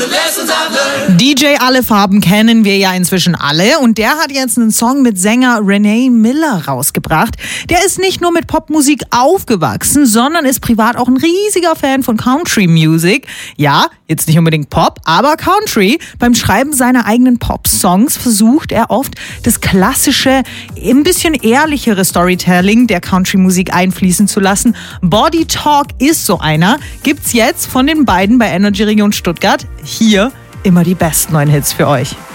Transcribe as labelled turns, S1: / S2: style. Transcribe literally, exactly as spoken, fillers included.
S1: D J Alle Farben kennen wir ja inzwischen alle und der hat jetzt einen Song mit Sänger Renee Miller rausgebracht. Der ist nicht nur mit Popmusik aufgewachsen, sondern ist privat auch ein riesiger Fan von Country Music. Ja, jetzt nicht unbedingt Pop, aber Country. Beim Schreiben seiner eigenen Pop-Songs versucht er oft das klassische, ein bisschen ehrlichere Storytelling der Country-Musik einfließen zu lassen. Body Talk ist so einer. Gibt's jetzt von den beiden bei Energy Region Stuttgart. Hier immer die besten neuen Hits für euch.